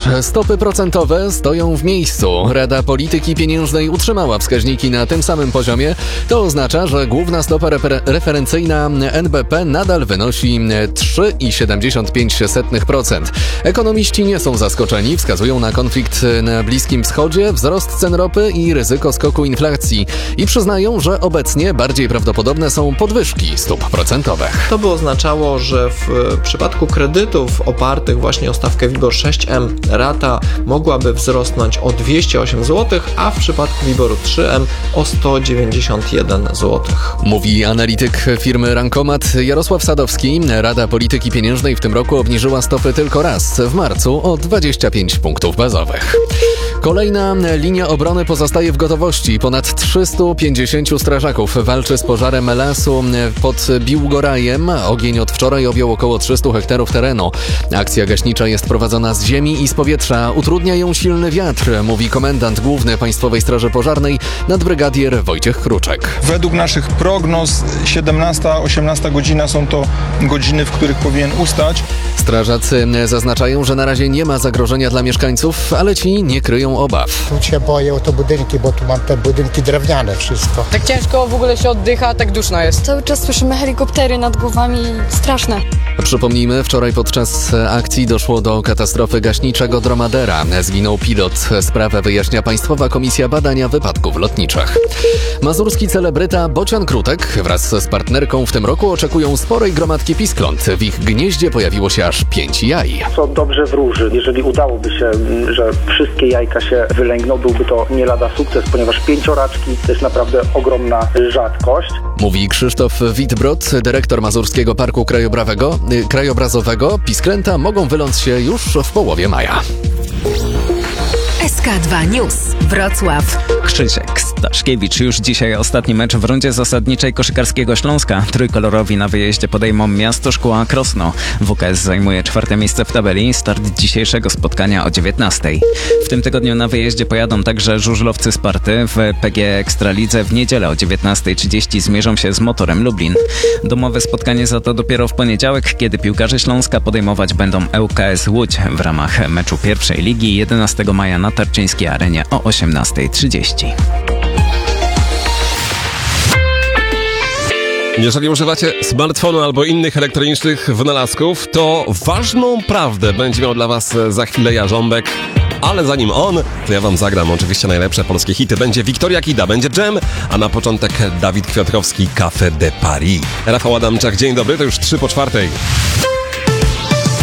Stopy procentowe stoją w miejscu. Rada Polityki Pieniężnej utrzymała wskaźniki na tym samym poziomie. To oznacza, że główna stopa referencyjna NBP nadal wynosi 3,75%. Ekonomiści nie są zaskoczeni, wskazują na konflikt na Bliskim Wschodzie, wzrost cen ropy i ryzyko skoku inflacji i przyznają, że obecnie bardziej prawdopodobne są podwyżki stóp procentowych. To by oznaczało, że w przypadku kredytów opartych właśnie o stawkę WIBOR 6M rata mogłaby wzrosnąć o 208 zł, a w przypadku WIBOR 3M o 191 zł. Mówi analityk firmy Rankomat Jarosław Sadowski. Rada Polityki Pieniężnej w tym roku obniżyła stopy tylko raz, w marcu o 25 punktów bazowych. Kolejna linia obrony pozostaje w gotowości. Ponad 350 strażaków walczy z pożarem lasu pod Biłgorajem. Ogień od wczoraj objął około 300 hektarów terenu. Akcja gaśnicza jest prowadzona z ziemi i z powietrza. Utrudnia ją silny wiatr, mówi komendant główny Państwowej Straży Pożarnej nadbrygadier Wojciech Kruczek. Według naszych prognoz 17-18 godzina są to godziny, w których powinien ustać. Strażacy zaznaczają, że na razie nie ma zagrożenia dla mieszkańców, ale ci nie kryją obaw. Tu się boję o te budynki, bo tu mam te budynki drewniane wszystko. Tak ciężko w ogóle się oddycha, tak duszno jest. Cały czas słyszymy helikoptery nad głowami, straszne. Przypomnijmy, wczoraj podczas akcji doszło do katastrofy gaśniczego Dromadera. Zginął pilot. Sprawę wyjaśnia Państwowa Komisja Badania Wypadków Lotniczych. Mazurski celebryta Bocian Krutek wraz z partnerką w tym roku oczekują sporej gromadki piskląt. W ich gnieździe pojawiło się aż 5 jaj. Co dobrze wróży. Jeżeli udałoby się, że wszystkie jajka się wylęgną, byłby to nie lada sukces, ponieważ 5 raczki to jest naprawdę ogromna rzadkość. Mówi Krzysztof Witbrod, dyrektor Mazurskiego Parku Krajobrazowego. Pisklęta mogą wyląc się już w połowie maja. SK2 News. Wrocław. Krzysiek Staszkiewicz. Już dzisiaj ostatni mecz w rundzie zasadniczej koszykarskiego Śląska. Trójkolorowi na wyjeździe podejmą Miasto Szkła Krosno. WKS zajmuje 4. miejsce w tabeli. Start dzisiejszego spotkania o 19:00. W tym tygodniu na wyjeździe pojadą także żużlowcy Sparty. W PGE Ekstralidze w niedzielę o 19:30 zmierzą się z Motorem Lublin. Domowe spotkanie za to dopiero w poniedziałek, kiedy piłkarze Śląska podejmować będą ŁKS Łódź w ramach meczu pierwszej ligi 11 maja na Tarczyńskiej Arenie o 18:30. Jeżeli używacie smartfonu albo innych elektronicznych wynalazków, to ważną prawdę będzie miał dla Was za chwilę Jarząbek. Ale zanim on, to ja Wam zagram oczywiście najlepsze polskie hity. Będzie Wiktoria Kida, będzie Dżem, a na początek Dawid Kwiatkowski, Café de Paris. Rafał Adamczak, dzień dobry, to już 3 po 4.